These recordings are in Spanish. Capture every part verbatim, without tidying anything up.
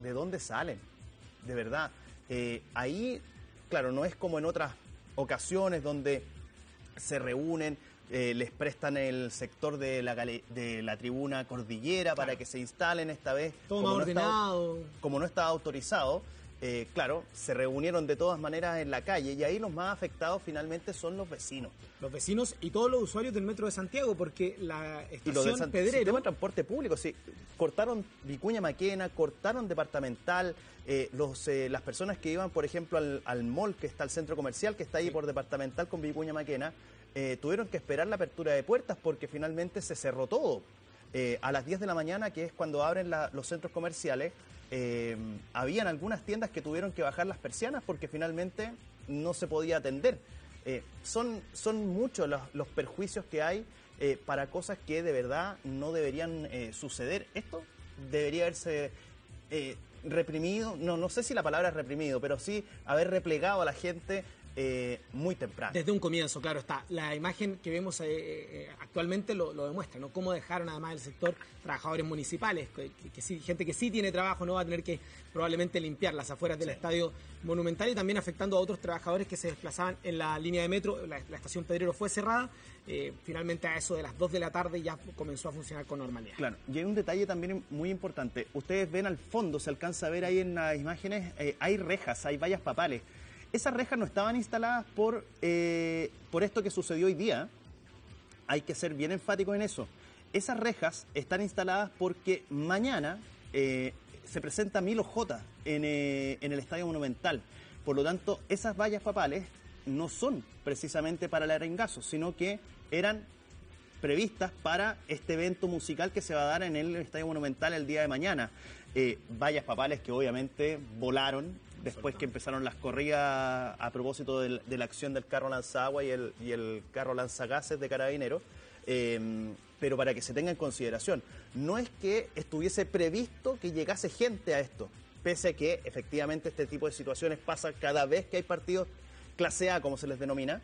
¿de dónde salen? De verdad. Eh, ahí, claro, no es como en otras ocasiones donde se reúnen, eh, les prestan el sector de la, de la tribuna cordillera para claro. que se instalen esta vez. Todo más ordenado. No estaba, como no estaba autorizado, eh, claro, se reunieron de todas maneras en la calle y ahí los más afectados finalmente son los vecinos. Los vecinos y todos los usuarios del Metro de Santiago, porque la estación y lo de San, Pedrero... sistema de transporte público, sí. Cortaron Vicuña Maquena, cortaron Departamental, eh, los, eh, las personas que iban, por ejemplo, al, al mall, que está el centro comercial, que está ahí sí. por Departamental con Vicuña Maquena, eh, tuvieron que esperar la apertura de puertas porque finalmente se cerró todo. Eh, a las diez de la mañana, que es cuando abren la, los centros comerciales, eh, habían algunas tiendas que tuvieron que bajar las persianas porque finalmente no se podía atender. Eh, son, son muchos los, los perjuicios que hay eh, para cosas que de verdad no deberían eh, suceder. Esto debería haberse eh, reprimido, no, no sé si la palabra es reprimido, pero sí haber replegado a la gente eh, muy temprano. Desde un comienzo, claro está. La imagen que vemos eh, eh, actualmente lo, lo demuestra, ¿no? Cómo dejaron además el sector trabajadores municipales, que, que, que sí, gente que sí tiene trabajo no va a tener que probablemente limpiar las afueras del sí. Estadio Monumental, y también afectando a otros trabajadores que se desplazaban en la línea de metro. La, la estación Pedrero fue cerrada, eh, finalmente a eso de las dos de la tarde ya comenzó a funcionar con normalidad. Claro, y hay un detalle también muy importante. Ustedes ven al fondo, se alcanza a ver ahí en las imágenes, eh, hay rejas, hay vallas papales. Esas rejas no estaban instaladas por, eh, por esto que sucedió hoy día. Hay que ser bien enfático en eso. Esas rejas están instaladas porque mañana eh, se presenta Milo J en, eh, en el Estadio Monumental. Por lo tanto, esas vallas papales no son precisamente para el arengazo, sino que eran previstas para este evento musical que se va a dar en el Estadio Monumental el día de mañana. Eh, vallas papales que obviamente volaron después que empezaron las corridas a propósito de, de la acción del carro lanzagua y el, y el carro lanzagases de Carabineros, eh, pero para que se tenga en consideración, no es que estuviese previsto que llegase gente a esto, pese a que efectivamente este tipo de situaciones pasa cada vez que hay partidos clase A, como se les denomina,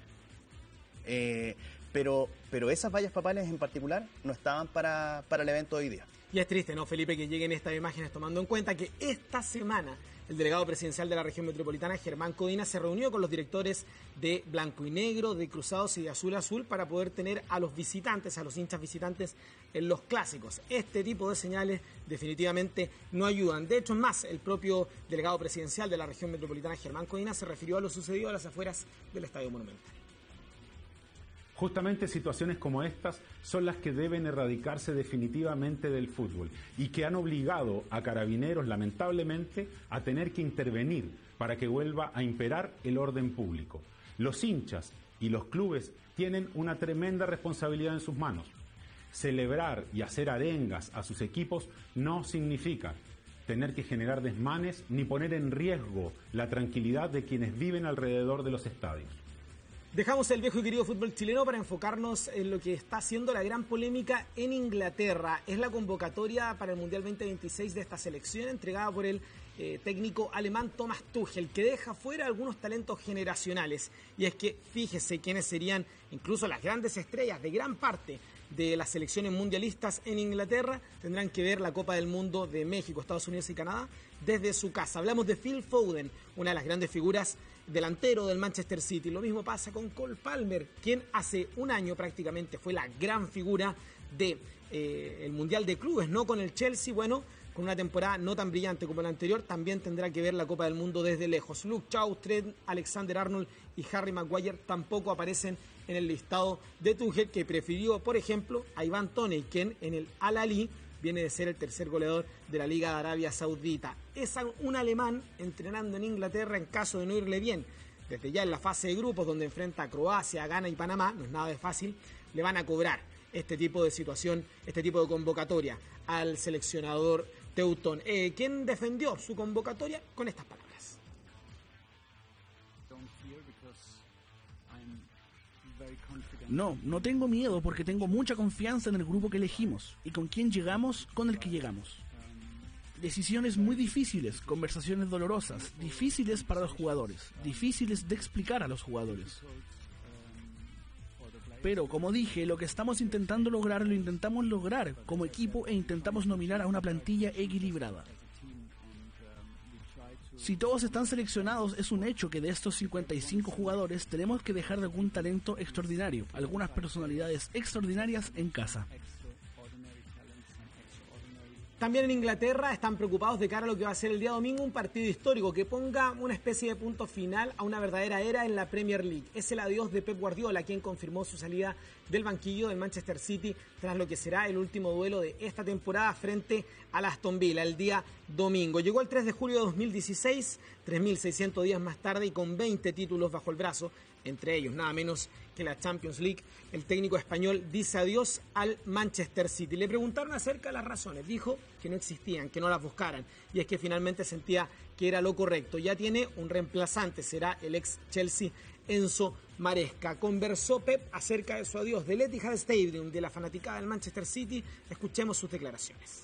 eh, pero, pero esas vallas papales en particular no estaban para, para el evento de hoy día. Y es triste, ¿no, Felipe, que lleguen estas imágenes tomando en cuenta que esta semana el delegado presidencial de la región metropolitana, Germán Codina, se reunió con los directores de Blanco y Negro, de Cruzados y de Azul Azul para poder tener a los visitantes, a los hinchas visitantes en los clásicos. Este tipo de señales definitivamente no ayudan. De hecho, es más, el propio delegado presidencial de la región metropolitana, Germán Codina, se refirió a lo sucedido a las afueras del Estadio Monumental. Justamente situaciones como estas son las que deben erradicarse definitivamente del fútbol y que han obligado a Carabineros, lamentablemente, a tener que intervenir para que vuelva a imperar el orden público. Los hinchas y los clubes tienen una tremenda responsabilidad en sus manos. Celebrar y hacer arengas a sus equipos no significa tener que generar desmanes ni poner en riesgo la tranquilidad de quienes viven alrededor de los estadios. Dejamos el viejo y querido fútbol chileno para enfocarnos en lo que está siendo la gran polémica en Inglaterra. Es la convocatoria para el Mundial veinte veintiséis de esta selección entregada por el eh, técnico alemán Thomas Tuchel, que deja fuera algunos talentos generacionales. Y es que fíjese quiénes serían incluso las grandes estrellas de gran parte de las selecciones mundialistas en Inglaterra. Tendrán que ver la Copa del Mundo de México, Estados Unidos y Canadá desde su casa. Hablamos de Phil Foden, una de las grandes figuras delantero del Manchester City. Lo mismo pasa con Cole Palmer, quien hace un año prácticamente fue la gran figura del de, eh, Mundial de Clubes, no con el Chelsea. Bueno, con una temporada no tan brillante como la anterior, también tendrá que ver la Copa del Mundo desde lejos. Luke Shaw, Trent Alexander-Arnold y Harry Maguire tampoco aparecen en el listado de Tuchel, que prefirió, por ejemplo, a Ivan Toney, quien en el Al-Ahly viene de ser el tercer goleador de la Liga de Arabia Saudita. Es un alemán entrenando en Inglaterra en caso de no irle bien. Desde ya en la fase de grupos, donde enfrenta a Croacia, Ghana y Panamá, no es nada de fácil, le van a cobrar este tipo de situación, este tipo de convocatoria al seleccionador teutón, eh, quien defendió su convocatoria con estas palabras. No, no tengo miedo porque tengo mucha confianza en el grupo que elegimos y con quien llegamos, con el que llegamos. Decisiones muy difíciles, conversaciones dolorosas, difíciles para los jugadores, difíciles de explicar a los jugadores. Pero, como dije, lo que estamos intentando lograr, lo intentamos lograr como equipo e intentamos nominar a una plantilla equilibrada. Si todos están seleccionados, es un hecho que de estos cincuenta y cinco jugadores tenemos que dejar de algún talento extraordinario, algunas personalidades extraordinarias en casa. También en Inglaterra están preocupados de cara a lo que va a ser el día domingo, un partido histórico que ponga una especie de punto final a una verdadera era en la Premier League. Es el adiós de Pep Guardiola, quien confirmó su salida del banquillo del Manchester City tras lo que será el último duelo de esta temporada frente al Aston Villa el día domingo. Llegó el tres de julio de dos mil dieciséis, tres mil seiscientos días más tarde y con veinte títulos bajo el brazo, entre ellos nada menos que la Champions League. El técnico español dice adiós al Manchester City. Le preguntaron acerca de las razones. Dijo que no existían, que no las buscaran. Y es que finalmente sentía que era lo correcto. Ya tiene un reemplazante, será el ex Chelsea Enzo Maresca. Conversó Pep acerca de su adiós del Etihad Stadium, de la fanaticada del Manchester City. Escuchemos sus declaraciones.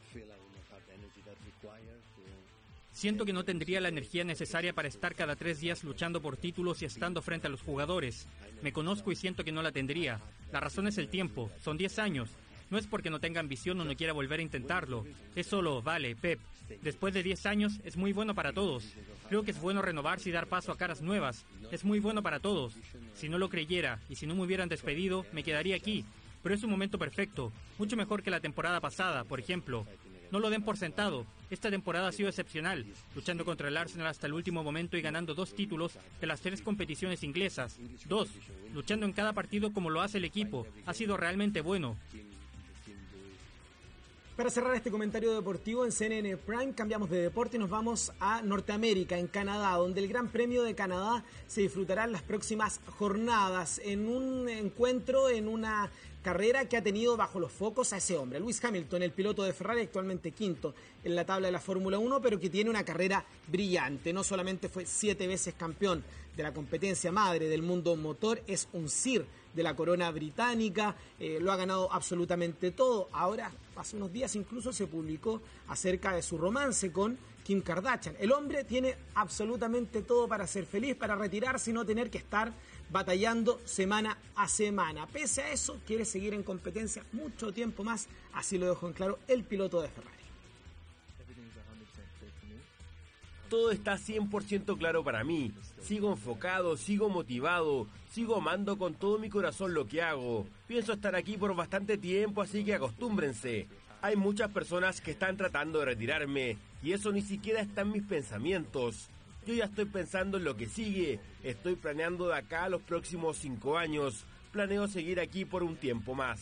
Siento que no tendría la energía necesaria para estar cada tres días luchando por títulos y estando frente a los jugadores. Me conozco y siento que no la tendría. La razón es el tiempo. Son diez años. No es porque no tenga ambición o no quiera volver a intentarlo. Es solo, vale, Pep. Después de diez años es muy bueno para todos. Creo que es bueno renovarse y dar paso a caras nuevas. Es muy bueno para todos. Si no lo creyera y si no me hubieran despedido, me quedaría aquí. Pero es un momento perfecto. Mucho mejor que la temporada pasada, por ejemplo. No lo den por sentado. Esta temporada ha sido excepcional, luchando contra el Arsenal hasta el último momento y ganando dos títulos de las tres competiciones inglesas. Dos, luchando en cada partido como lo hace el equipo. Ha sido realmente bueno. Para cerrar este comentario deportivo en C N N Prime, cambiamos de deporte y nos vamos a Norteamérica, en Canadá, donde el Gran Premio de Canadá se disfrutará en las próximas jornadas, en un encuentro, en una carrera que ha tenido bajo los focos a ese hombre, Lewis Hamilton, el piloto de Ferrari, actualmente quinto en la tabla de la Fórmula uno, pero que tiene una carrera brillante. No solamente fue siete veces campeón de la competencia madre del mundo motor, es un Sir de la corona británica, eh, lo ha ganado absolutamente todo. Ahora, hace unos días incluso se publicó acerca de su romance con Kim Kardashian. El hombre tiene absolutamente todo para ser feliz, para retirarse y no tener que estar batallando semana a semana. Pese a eso, quiere seguir en competencia mucho tiempo más, así lo dejó en claro el piloto de Ferrari. Todo está cien por ciento claro para mí. Sigo enfocado, sigo motivado, sigo amando con todo mi corazón lo que hago. Pienso estar aquí por bastante tiempo, así que acostúmbrense. Hay muchas personas que están tratando de retirarme y eso ni siquiera está en mis pensamientos. Yo ya estoy pensando en lo que sigue. Estoy planeando de acá a los próximos cinco años. Planeo seguir aquí por un tiempo más.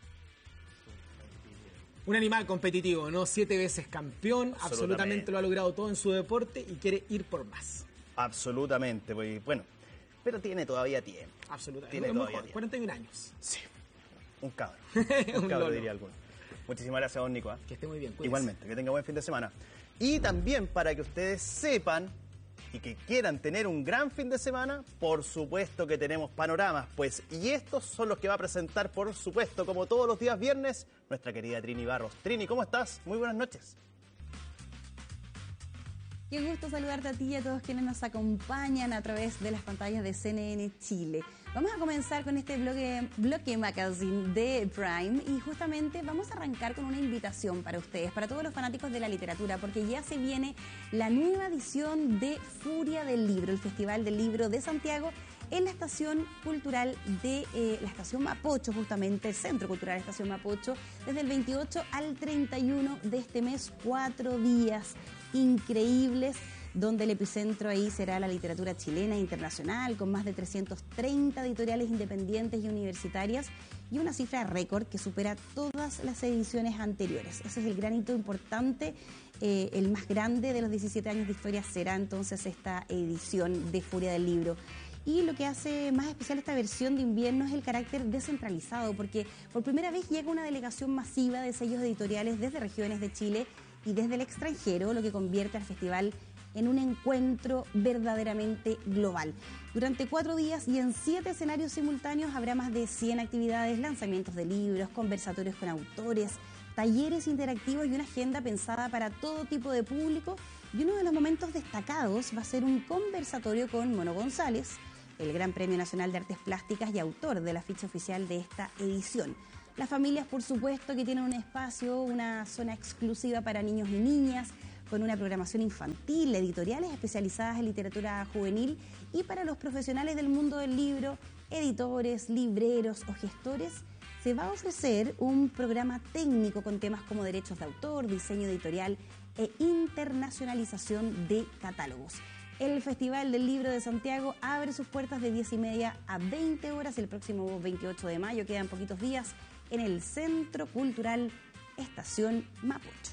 Un animal competitivo, ¿no? Siete veces campeón, absolutamente, absolutamente lo ha logrado todo en su deporte y quiere ir por más. Absolutamente, pues, bueno, pero tiene todavía tiempo. Absolutamente. Tiene es todavía mejor, cuarenta y un años. Sí, un cabro. Un, un cabro diría alguno. Muchísimas gracias, don Nico. ¿eh? Que esté muy bien. Cuídense. Igualmente, que tenga buen fin de semana. Y también para que ustedes sepan y que quieran tener un gran fin de semana, por supuesto que tenemos panoramas, pues, y estos son los que va a presentar, por supuesto, como todos los días viernes, nuestra querida Trini Barros. Trini, ¿cómo estás? Muy buenas noches. Qué gusto saludarte a ti y a todos quienes nos acompañan a través de las pantallas de C N N Chile. Vamos a comenzar con este bloque, bloque magazine de Prime y justamente vamos a arrancar con una invitación para ustedes, para todos los fanáticos de la literatura, porque ya se viene la nueva edición de Furia del Libro, el Festival del Libro de Santiago, en la Estación Cultural de eh, la Estación Mapocho, justamente el Centro Cultural Estación Mapocho, desde el veintiocho al treinta y uno de este mes, cuatro días increíbles, donde el epicentro ahí será la literatura chilena e internacional, con más de trescientas treinta editoriales independientes y universitarias, y una cifra récord que supera todas las ediciones anteriores. Ese es el gran hito importante, eh, el más grande de los diecisiete años de historia será entonces esta edición de Furia del Libro. Y lo que hace más especial esta versión de invierno es el carácter descentralizado, porque por primera vez llega una delegación masiva de sellos editoriales desde regiones de Chile y desde el extranjero, lo que convierte al festival en un encuentro verdaderamente global. Durante cuatro días y en siete escenarios simultáneos habrá más de cien actividades, lanzamientos de libros, conversatorios con autores, talleres interactivos y una agenda pensada para todo tipo de público. Y uno de los momentos destacados va a ser un conversatorio con Mono González, el Gran Premio Nacional de Artes Plásticas y autor de la ficha oficial de esta edición. Las familias, por supuesto, que tienen un espacio, una zona exclusiva para niños y niñas, con una programación infantil, editoriales especializadas en literatura juvenil y para los profesionales del mundo del libro, editores, libreros o gestores, se va a ofrecer un programa técnico con temas como derechos de autor, diseño editorial e internacionalización de catálogos. El Festival del Libro de Santiago abre sus puertas de diez y media a veinte horas el próximo veintiocho de mayo. Quedan poquitos días en el Centro Cultural Estación Mapocho.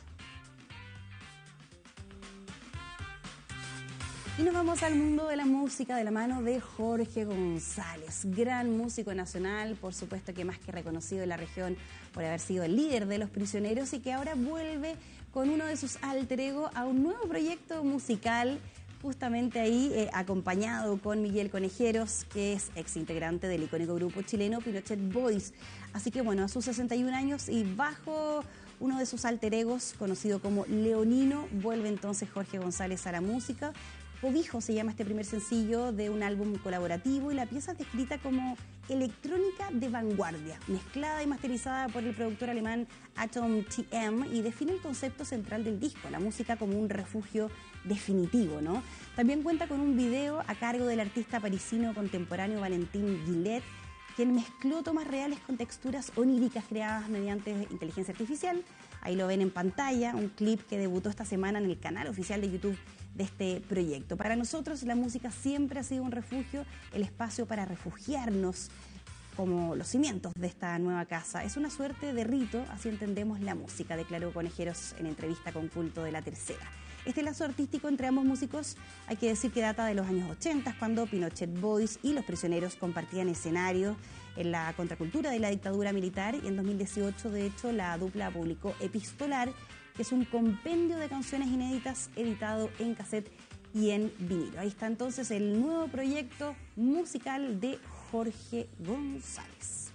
Y nos vamos al mundo de la música de la mano de Jorge González, gran músico nacional, por supuesto que más que reconocido en la región por haber sido el líder de Los Prisioneros y que ahora vuelve con uno de sus alter ego a un nuevo proyecto musical, justamente ahí eh, acompañado con Miguel Conejeros, que es ex integrante del icónico grupo chileno Pinochet Boys. Así que bueno, a sus sesenta y un años y bajo uno de sus alter egos, conocido como Leonino, vuelve entonces Jorge González a la música. Cobijo se llama este primer sencillo de un álbum colaborativo y la pieza es descrita como electrónica de vanguardia, mezclada y masterizada por el productor alemán Atom T M y define el concepto central del disco, la música como un refugio definitivo, ¿no? También cuenta con un video a cargo del artista parisino contemporáneo Valentín Gillet, quien mezcló tomas reales con texturas oníricas creadas mediante inteligencia artificial. Ahí lo ven en pantalla, un clip que debutó esta semana en el canal oficial de YouTube de este proyecto. Para nosotros la música siempre ha sido un refugio, el espacio para refugiarnos como los cimientos de esta nueva casa. Es una suerte de rito, así entendemos la música, declaró Conejeros en entrevista con Culto de la Tercera. Este lazo artístico entre ambos músicos hay que decir que data de los años ochenta, cuando Pinochet Boys y Los Prisioneros compartían escenario en la contracultura de la dictadura militar, y en dos mil dieciocho, de hecho, la dupla publicó Epistolar, que es un compendio de canciones inéditas editado en cassette y en vinilo. Ahí está entonces el nuevo proyecto musical de Jorge González.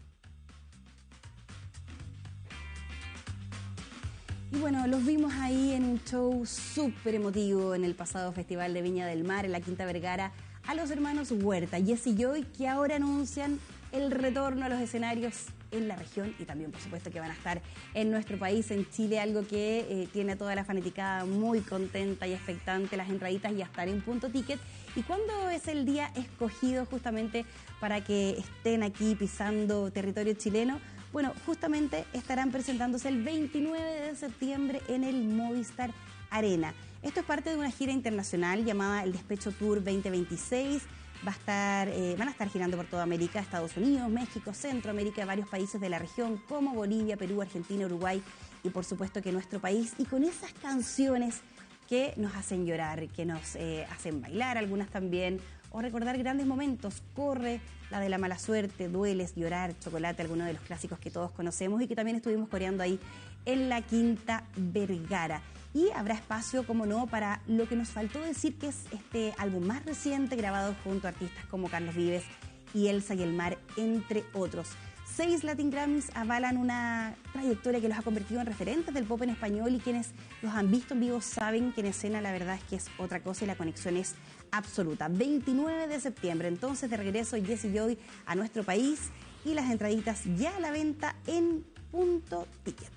Y bueno, los vimos ahí en un show súper emotivo en el pasado Festival de Viña del Mar, en la Quinta Vergara, a los hermanos Huerta, Jesse y Joy, que ahora anuncian el retorno a los escenarios en la región y también, por supuesto, que van a estar en nuestro país, en Chile, algo que eh, tiene a toda la fanaticada muy contenta y expectante. Las entraditas ya están en Punto Ticket. ¿Y cuándo es el día escogido justamente para que estén aquí pisando territorio chileno? Bueno, justamente estarán presentándose el veintinueve de septiembre en el Movistar Arena. Esto es parte de una gira internacional llamada el Despecho Tour veinte veintiséis. Va a estar, eh, van a estar girando por toda América, Estados Unidos, México, Centroamérica, varios países de la región como Bolivia, Perú, Argentina, Uruguay y por supuesto que nuestro país. Y con esas canciones que nos hacen llorar, que nos eh, hacen bailar, algunas también, o recordar grandes momentos. Corre, la de La Mala Suerte, Dueles, Llorar, Chocolate, algunos de los clásicos que todos conocemos y que también estuvimos coreando ahí en la Quinta Vergara. Y habrá espacio, como no, para lo que nos faltó decir, que es este álbum más reciente grabado junto a artistas como Carlos Vives y Elsa y el Mar, entre otros. Seis Latin Grammys avalan una trayectoria que los ha convertido en referentes del pop en español y quienes los han visto en vivo saben que en escena la verdad es que es otra cosa y la conexión es absoluta. veintinueve de septiembre, entonces de regreso Jesse Joy a nuestro país y las entraditas ya a la venta en Punto Ticket.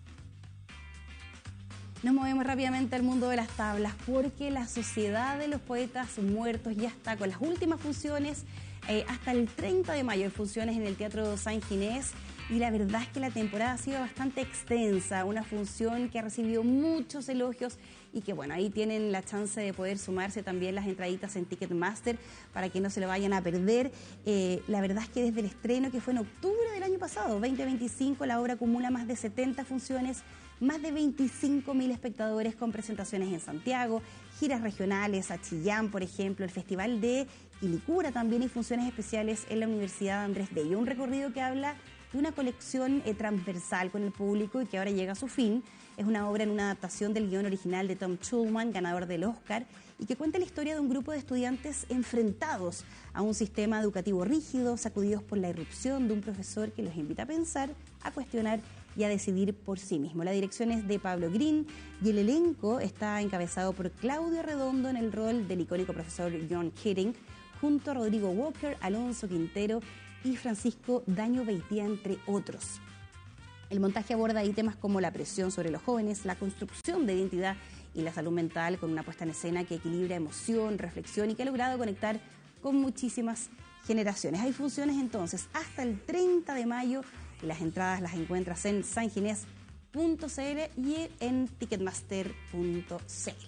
Nos movemos rápidamente al mundo de las tablas porque la Sociedad de los Poetas Muertos ya está con las últimas funciones eh, hasta el treinta de mayo, en funciones en el Teatro San Ginés, y la verdad es que la temporada ha sido bastante extensa, una función que ha recibido muchos elogios y que bueno, ahí tienen la chance de poder sumarse también las entraditas en Ticketmaster para que no se lo vayan a perder. Eh, la verdad es que desde el estreno, que fue en octubre del año pasado, veinte veinticinco, la obra acumula más de setenta funciones, más de veinticinco mil espectadores con presentaciones en Santiago, giras regionales a Chillán, por ejemplo, el Festival de Quilicura también y funciones especiales en la Universidad Andrés Bello. Un recorrido que habla de una colección eh, transversal con el público y que ahora llega a su fin. Es una obra en una adaptación del guión original de Tom Schulman, ganador del Oscar, y que cuenta la historia de un grupo de estudiantes enfrentados a un sistema educativo rígido, sacudidos por la irrupción de un profesor que los invita a pensar, a cuestionar y a decidir por sí mismo. La dirección es de Pablo Green y el elenco está encabezado por Claudio Redondo en el rol del icónico profesor John Keating, junto a Rodrigo Walker, Alonso Quintero y Francisco Daño Beitía, entre otros. El montaje aborda ahí temas como la presión sobre los jóvenes, la construcción de identidad y la salud mental con una puesta en escena que equilibra emoción, reflexión y que ha logrado conectar con muchísimas generaciones. Hay funciones entonces hasta el treinta de mayo y las entradas las encuentras en sanginés punto c l y en ticketmaster punto c l.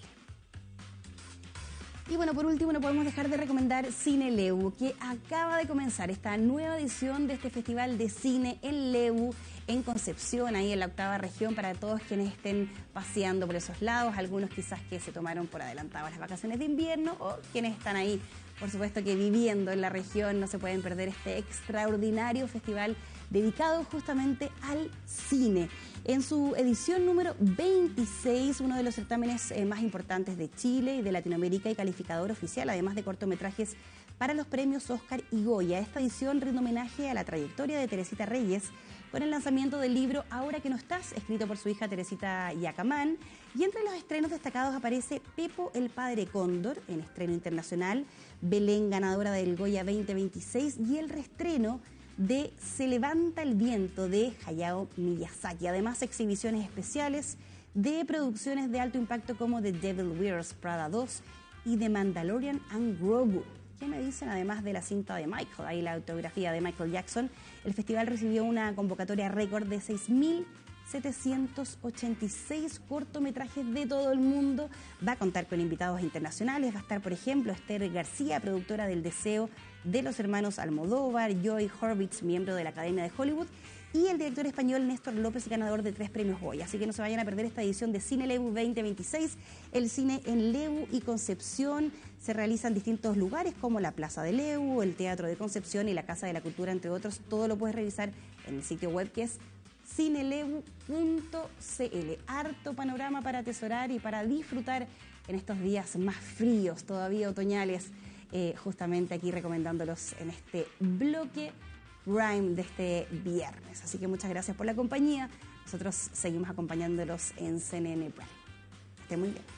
Y bueno, por último no podemos dejar de recomendar Cine Lebu, que acaba de comenzar esta nueva edición de este Festival de Cine en Lebu, en Concepción, ahí en la octava región, para todos quienes estén paseando por esos lados, algunos quizás que se tomaron por adelantado las vacaciones de invierno o quienes están ahí, por supuesto que viviendo en la región, no se pueden perder este extraordinario festival dedicado justamente al cine. En su edición número veintiséis, uno de los certámenes eh, más importantes de Chile y de Latinoamérica y calificador oficial, además de cortometrajes para los premios Oscar y Goya. Esta edición rinde homenaje a la trayectoria de Teresita Reyes con el lanzamiento del libro Ahora que no estás, escrito por su hija Teresita Yacamán. Y entre los estrenos destacados aparece Pepo el Padre Cóndor, en estreno internacional, Belén, ganadora del Goya veinte veintiséis, y el reestreno de Se levanta el viento de Hayao Miyazaki. Además, exhibiciones especiales de producciones de alto impacto como The Devil Wears Prada dos y The Mandalorian and Grogu. ¿Qué me dicen? Además de la cinta de Michael, ahí la autografía de Michael Jackson, el festival recibió una convocatoria récord de seis mil setecientos ochenta y seis cortometrajes de todo el mundo. Va a contar con invitados internacionales. Va a estar, por ejemplo, Esther García, productora del Deseo de los hermanos Almodóvar, Joy Horvitz, miembro de la Academia de Hollywood, y el director español Néstor López, ganador de tres premios Goya. Así que no se vayan a perder esta edición de Cine Lebu veinte veintiséis. El cine en Lebu y Concepción se realiza en distintos lugares como la Plaza de Lebu, el Teatro de Concepción y la Casa de la Cultura, entre otros. Todo lo puedes revisar en el sitio web que es cinelebu punto c l. Harto panorama para atesorar y para disfrutar en estos días más fríos, todavía otoñales, eh, justamente aquí recomendándolos en este bloque Prime de este viernes. Así que muchas gracias por la compañía. Nosotros seguimos acompañándolos en C N N Prime. Esté muy bien.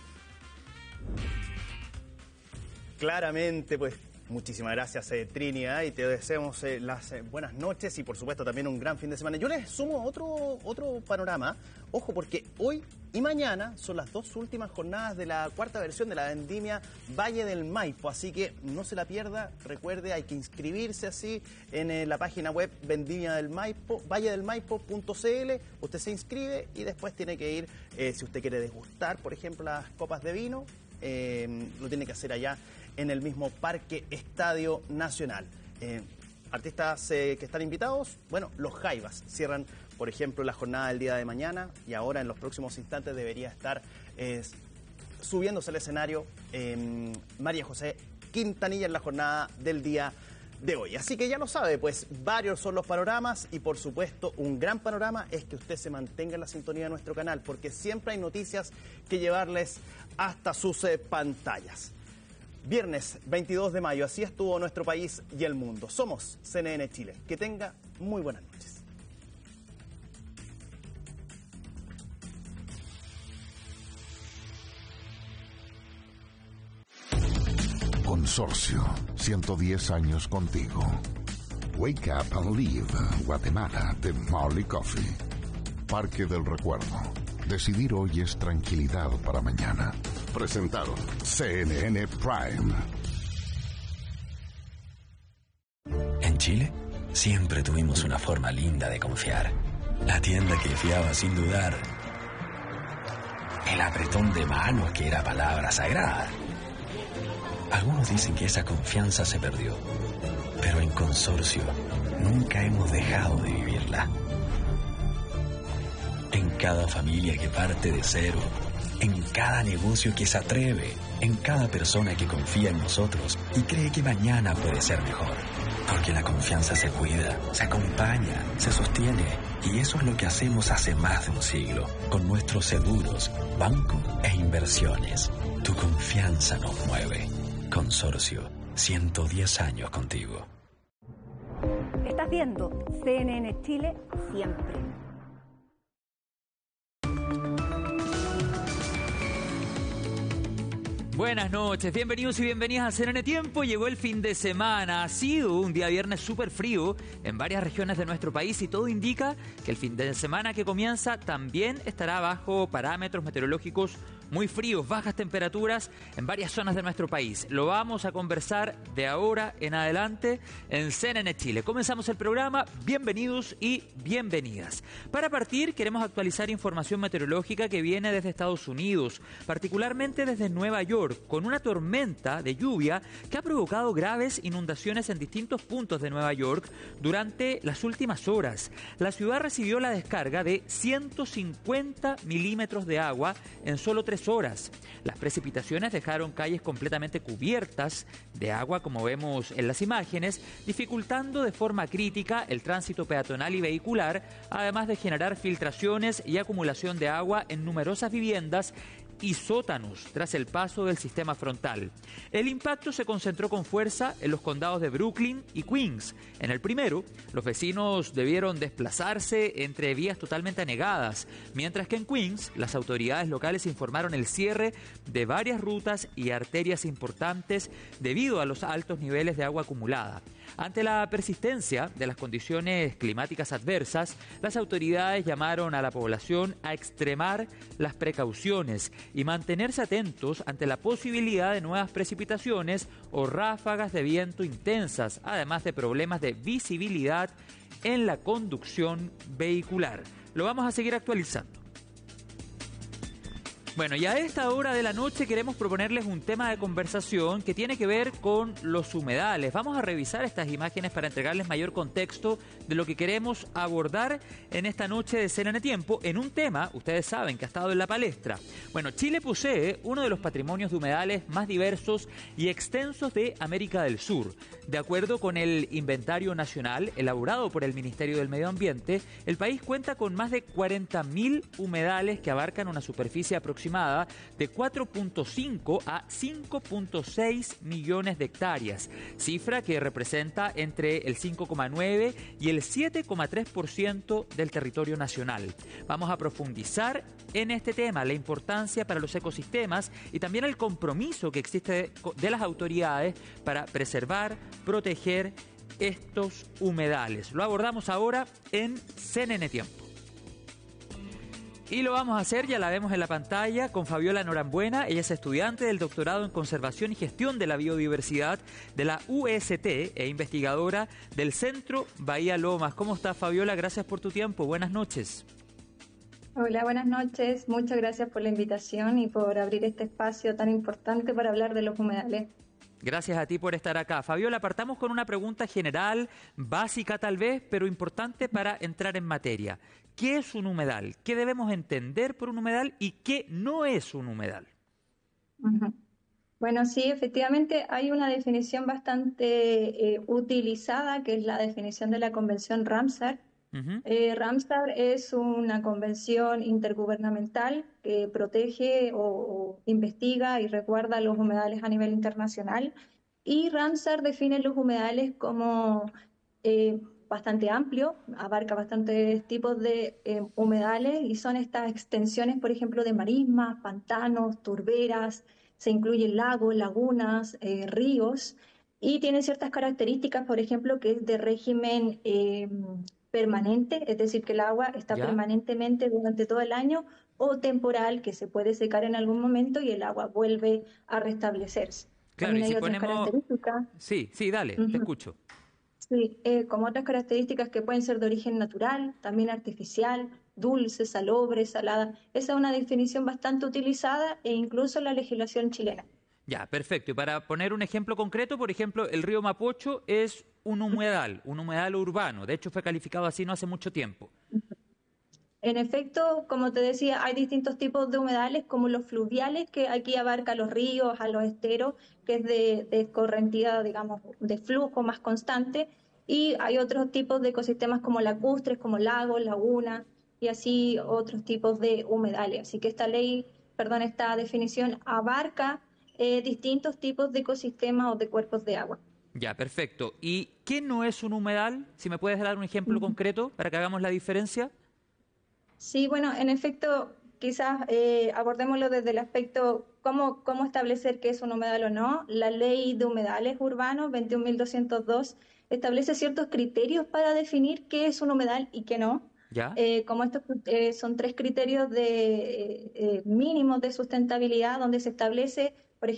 Claramente, pues muchísimas gracias, eh, Trini, ¿eh? Y te deseamos eh, las eh, buenas noches y por supuesto también un gran fin de semana. Yo les sumo otro, otro panorama, ojo, porque hoy y mañana son las dos últimas jornadas de la cuarta versión de la vendimia Valle del Maipo, así que no se la pierda. Recuerde, hay que inscribirse así en eh, la página web Vendimia del Maipo, valle del maipo punto c l. Usted se inscribe y después tiene que ir, eh, si usted quiere degustar, por ejemplo, las copas de vino, eh, lo tiene que hacer allá en el mismo Parque Estadio Nacional. Eh, artistas eh, que están invitados, bueno, los Jaivas cierran, por ejemplo, la jornada del día de mañana, y ahora en los próximos instantes debería estar eh, subiéndose al escenario eh, María José Quintanilla en la jornada del día de hoy. Así que ya lo sabe, pues varios son los panoramas y por supuesto un gran panorama es que usted se mantenga en la sintonía de nuestro canal, porque siempre hay noticias que llevarles hasta sus eh, pantallas. Viernes veintidós de mayo, así estuvo nuestro país y el mundo. Somos C N N Chile. Que tenga muy buenas noches. Consorcio, ciento diez años contigo. Wake Up and Live, Guatemala, de Marley Coffee. Parque del Recuerdo. Decidir hoy es tranquilidad para mañana. Presentaron C N N Prime. En Chile, siempre tuvimos una forma linda de confiar. La tienda que fiaba sin dudar. El apretón de manos que era palabra sagrada. Algunos dicen que esa confianza se perdió, pero en Consorcio nunca hemos dejado de vivirla. En cada familia que parte de cero, en cada negocio que se atreve, en cada persona que confía en nosotros y cree que mañana puede ser mejor. Porque la confianza se cuida, se acompaña, se sostiene, y eso es lo que hacemos hace más de un siglo, con nuestros seguros, banco e inversiones. Tu confianza nos mueve. Consorcio, ciento diez años contigo. Estás viendo C N N Chile siempre. Buenas noches, bienvenidos y bienvenidas a C N N Tiempo. Llegó el fin de semana, ha sido un día viernes súper frío en varias regiones de nuestro país y todo indica que el fin de semana que comienza también estará bajo parámetros meteorológicos muy fríos, bajas temperaturas en varias zonas de nuestro país. Lo vamos a conversar de ahora en adelante en C N N Chile. Comenzamos el programa, bienvenidos y bienvenidas. Para partir, queremos actualizar información meteorológica que viene desde Estados Unidos, particularmente desde Nueva York, con una tormenta de lluvia que ha provocado graves inundaciones en distintos puntos de Nueva York durante las últimas horas. La ciudad recibió la descarga de ciento cincuenta milímetros de agua en solo tres horas. Las precipitaciones dejaron calles completamente cubiertas de agua, como vemos en las imágenes, dificultando de forma crítica el tránsito peatonal y vehicular, además de generar filtraciones y acumulación de agua en numerosas viviendas y sótanos tras el paso del sistema frontal. El impacto se concentró con fuerza en los condados de Brooklyn y Queens. En el primero, los vecinos debieron desplazarse entre vías totalmente anegadas, mientras que en Queens, las autoridades locales informaron el cierre de varias rutas y arterias importantes debido a los altos niveles de agua acumulada. Ante la persistencia de las condiciones climáticas adversas, las autoridades llamaron a la población a extremar las precauciones y mantenerse atentos ante la posibilidad de nuevas precipitaciones o ráfagas de viento intensas, además de problemas de visibilidad en la conducción vehicular. Lo vamos a seguir actualizando. Bueno, y a esta hora de la noche queremos proponerles un tema de conversación que tiene que ver con los humedales. Vamos a revisar estas imágenes para entregarles mayor contexto de lo que queremos abordar en esta noche de C N N Tiempo en un tema, ustedes saben, que ha estado en la palestra. Bueno, Chile posee uno de los patrimonios de humedales más diversos y extensos de América del Sur. De acuerdo con el Inventario Nacional elaborado por el Ministerio del Medio Ambiente, el país cuenta con más de cuarenta mil humedales que abarcan una superficie aproximada de cuatro punto cinco a cinco punto seis millones de hectáreas, cifra que representa entre el cinco coma nueve y el siete coma tres por ciento del territorio nacional. Vamos a profundizar en este tema, la importancia para los ecosistemas y también el compromiso que existe de las autoridades para preservar, proteger estos humedales. Lo abordamos ahora en C N N Tiempo. Y lo vamos a hacer, ya la vemos en la pantalla, con Fabiola Norambuena. Ella es estudiante del doctorado en Conservación y Gestión de la Biodiversidad de la U S T e investigadora del Centro Bahía Lomas. ¿Cómo estás, Fabiola? Gracias por tu tiempo. Buenas noches. Hola, buenas noches. Muchas gracias por la invitación y por abrir este espacio tan importante para hablar de los humedales. Gracias a ti por estar acá. Fabiola, partamos con una pregunta general, básica tal vez, pero importante para entrar en materia. ¿Qué es un humedal? ¿Qué debemos entender por un humedal y qué no es un humedal? Uh-huh. Bueno, sí, efectivamente hay una definición bastante eh, utilizada, que es la definición de la Convención Ramsar. Uh-huh. Eh, Ramsar es una convención intergubernamental que protege o, o investiga y resguarda los humedales a nivel internacional, y Ramsar define los humedales como eh, bastante amplio, abarca bastantes tipos de eh, humedales, y son estas extensiones, por ejemplo, de marismas, pantanos, turberas, se incluyen lagos, lagunas, eh, ríos, y tiene ciertas características, por ejemplo, que es de régimen eh, permanente, es decir, que el agua está ¿Ya? permanentemente durante todo el año, o temporal, que se puede secar en algún momento y el agua vuelve a restablecerse. Claro, También y hay si otras ponemos... características. Sí, sí, dale, uh-huh. te escucho. Sí, eh, como otras características que pueden ser de origen natural, también artificial, dulce, salobre, salada. Esa es una definición bastante utilizada e incluso en la legislación chilena. Ya, perfecto. Y para poner un ejemplo concreto, por ejemplo, el río Mapocho es un humedal, un humedal urbano. De hecho, fue calificado así no hace mucho tiempo. En efecto, como te decía, hay distintos tipos de humedales, como los fluviales, que aquí abarca los ríos, a los esteros, que es de, de correntía, digamos, de flujo más constante. Y hay otros tipos de ecosistemas como lacustres, como lagos, lagunas, y así otros tipos de humedales. Así que esta ley, perdón, esta definición abarca eh, distintos tipos de ecosistemas o de cuerpos de agua. Ya, perfecto. ¿Y qué no es un humedal? Si me puedes dar un ejemplo uh-huh. concreto para que hagamos la diferencia. Sí, bueno, en efecto, quizás eh, abordémoslo desde el aspecto cómo, cómo establecer qué es un humedal o no. La ley de humedales urbanos veintiún mil doscientos dos establece ciertos criterios para definir qué es un humedal y qué no. ¿Ya? Eh, como estos eh, son tres criterios de eh, eh, mínimos de sustentabilidad, donde se establece